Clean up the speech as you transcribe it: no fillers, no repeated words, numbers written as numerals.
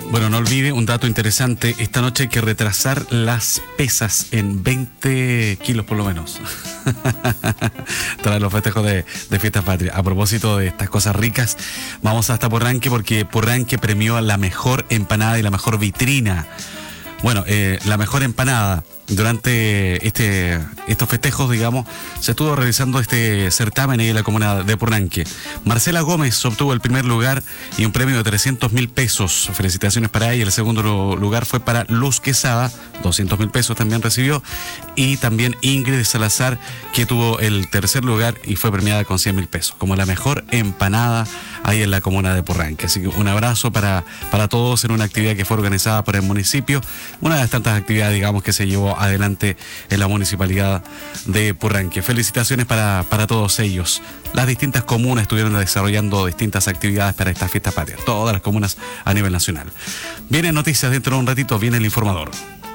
Bueno, no olvide un dato interesante. Esta noche hay que retrasar las pesas en 20 kilos por lo menos. Tras los festejos de Fiestas Patrias. A propósito de estas cosas ricas, vamos hasta Porranque porque Porranque premió a la mejor empanada y la mejor vitrina. Bueno, la mejor empanada. Durante estos festejos, digamos, se estuvo realizando este certamen ahí en la comuna de Porranque. Marcela Gómez obtuvo el primer lugar y un premio de 300.000 pesos. Felicitaciones para ella. El segundo lugar fue para Luz Quesada, 200.000 pesos también recibió. Y también Ingrid Salazar, que tuvo el tercer lugar y fue premiada con 100.000 pesos, como la mejor empanada ahí en la comuna de Porranque. Así que un abrazo para todos en una actividad que fue organizada por el municipio. Una de las tantas actividades, digamos, que se llevó adelante en la municipalidad de Porranque. Felicitaciones para todos ellos. Las distintas comunas estuvieron desarrollando distintas actividades para esta fiesta patria. Todas las comunas a nivel nacional. Vienen noticias dentro de un ratito, viene el informador.